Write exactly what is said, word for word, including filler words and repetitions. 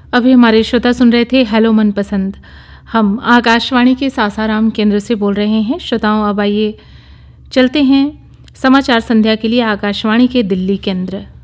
अभी हमारे श्रोता सुन रहे थे हेलो मनपसंद। हम आकाशवाणी के सासाराम केंद्र से बोल रहे हैं। श्रोताओं, अब आइए चलते हैं समाचार संध्या के लिए आकाशवाणी के दिल्ली केंद्र।